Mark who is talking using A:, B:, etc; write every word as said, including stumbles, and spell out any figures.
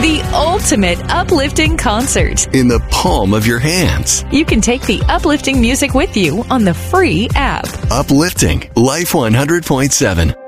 A: The ultimate uplifting concert
B: in the palm of your hands.
A: You can take the uplifting music with you on the free app.
B: Uplifting Life one hundred point seven.